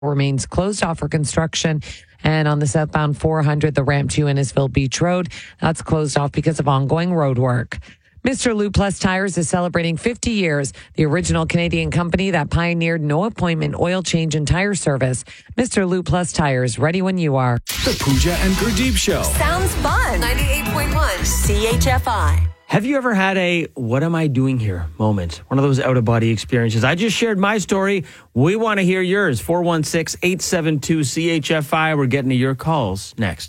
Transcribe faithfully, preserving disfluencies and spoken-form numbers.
remains closed off for construction. And on the southbound four hundred, the ramp to Innisfil Beach Road, that's closed off because of ongoing road work. Mister Lube Plus Tires is celebrating fifty years, the original Canadian company that pioneered no appointment oil change and tire service. Mister Lube Plus Tires, ready when you are. The Pooja and Gurdeep Show. Sounds fun. ninety-eight point one C H F I. Have you ever had a what am I doing here moment? One of those out-of-body experiences. I just shared my story. We want to hear yours. four one six, eight seven two, C H F I. We're getting to your calls next.